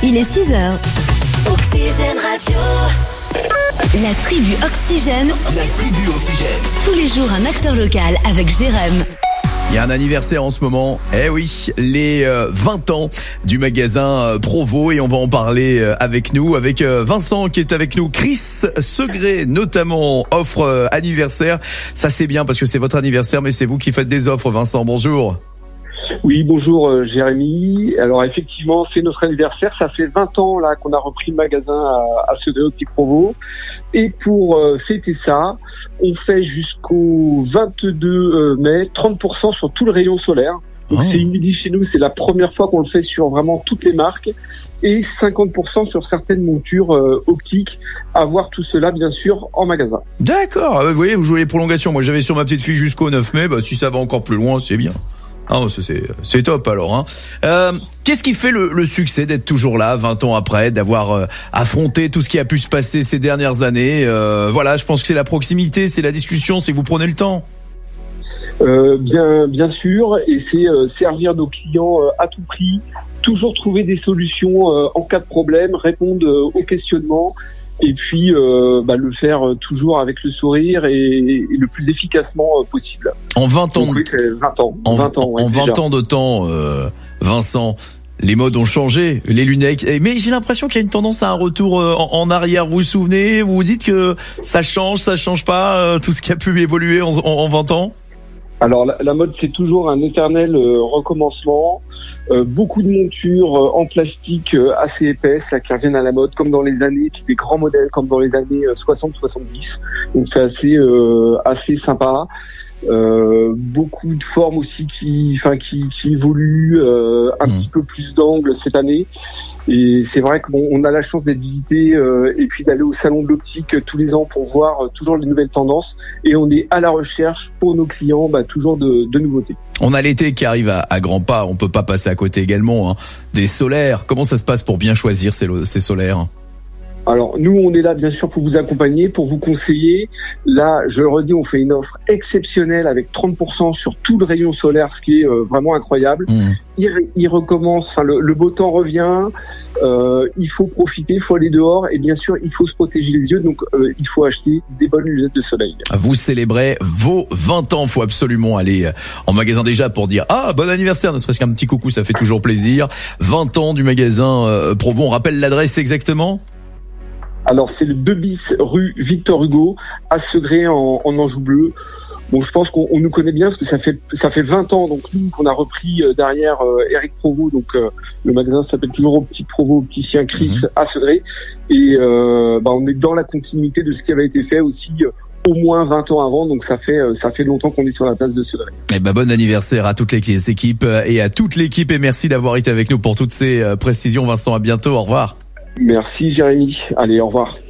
Il est 6h. Oxygène Radio. La tribu Oxygène. La tribu Oxygène. Tous les jours, un acteur local avec Jérém. Il y a un anniversaire en ce moment, oui, les 20 ans du magasin Provo, et on va en parler avec nous, avec Vincent qui est avec nous. Chris Segré notamment offre anniversaire. Ça c'est bien parce que c'est votre anniversaire, mais c'est vous qui faites des offres, Vincent. Bonjour. Oui, bonjour Jérémy. Alors effectivement, c'est notre anniversaire. Ça fait 20 ans là qu'on a repris le magasin à Segré Optique Provo. Et pour fêter ça, on fait jusqu'au 22 mai 30% sur tout le rayon solaire. Donc c'est inédit chez nous, c'est la première fois qu'on le fait sur vraiment toutes les marques. Et 50% sur certaines montures optiques. À voir tout cela bien sûr en magasin. D'accord, vous voyez, vous jouez les prolongations. Moi j'avais sur ma petite fille jusqu'au 9 mai, si ça va encore plus loin, c'est bien. Ah, c'est top alors. Hein. Qu'est-ce qui fait le succès d'être toujours là 20 ans après, d'avoir affronté tout ce qui a pu se passer ces dernières années? Voilà, je pense que c'est la proximité, c'est la discussion, c'est que vous prenez le temps. Bien sûr, et c'est servir nos clients à tout prix, toujours trouver des solutions en cas de problème, répondre aux questionnements. Et puis le faire toujours avec le sourire et le plus efficacement possible. En 20 ans. Donc, oui, c'est 20 ans. En 20 ans, ouais, en 20 ans de temps, Vincent, les modes ont changé, les lunettes. Mais j'ai l'impression qu'il y a une tendance à un retour en arrière. Vous vous souvenez? Vous vous dites que ça change pas, tout ce qui a pu évoluer en 20 ans? Alors la mode, c'est toujours un éternel recommencement. Beaucoup de montures en plastique assez épaisses là, qui reviennent à la mode, comme dans les années, des grands modèles comme dans les années 60-70. Donc c'est assez sympa. Beaucoup de formes aussi qui évoluent, un petit peu plus d'angles cette année. Et c'est vrai qu'on a la chance d'être visité et puis d'aller au salon de l'optique tous les ans pour voir toujours les nouvelles tendances. Et on est à la recherche pour nos clients toujours de nouveautés. On a l'été qui arrive à grands pas, on peut pas passer à côté également des solaires. Comment ça se passe pour bien choisir ces solaires? Alors nous, on est là bien sûr pour vous accompagner, pour vous conseiller. Là, je le redis, on fait une offre exceptionnelle avec 30% sur tout le rayon solaire, ce qui est vraiment incroyable. Il recommence, le beau temps revient, il faut profiter, il faut aller dehors et bien sûr, il faut se protéger les yeux, donc il faut acheter des bonnes lunettes de soleil. Vous célébrez vos 20 ans, faut absolument aller en magasin déjà pour dire bon anniversaire, ne serait-ce qu'un petit coucou, ça fait toujours plaisir. 20 ans du magasin Provo, on rappelle l'adresse exactement? Alors c'est le 2 bis rue Victor Hugo à Segré en Anjou bleu. Bon, je pense qu'on nous connaît bien parce que ça fait 20 ans donc nous qu'on a repris derrière Eric Provo, donc le magasin s'appelle toujours Optique Provo, opticien Chris à Segré, et on est dans la continuité de ce qui avait été fait aussi au moins 20 ans avant, donc ça fait longtemps qu'on est sur la place de Segré. Bon anniversaire à toutes les équipes et à toute l'équipe, et merci d'avoir été avec nous pour toutes ces précisions, Vincent. À bientôt, au revoir. Merci Jérémy. Allez, au revoir.